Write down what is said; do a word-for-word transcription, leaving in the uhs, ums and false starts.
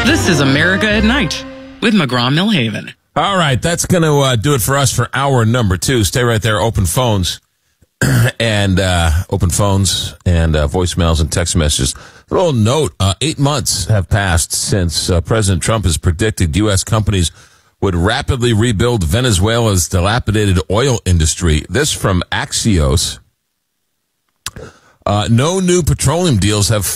This is America at Night with McGraw-Millhaven. All right, that's going to uh, do it for us for hour number two. Stay right there, open phones and uh, open phones and uh, voicemails and text messages. A little note, uh, eight months have passed since uh, President Trump has predicted U S companies would rapidly rebuild Venezuela's dilapidated oil industry. This from Axios. Uh, no new petroleum deals have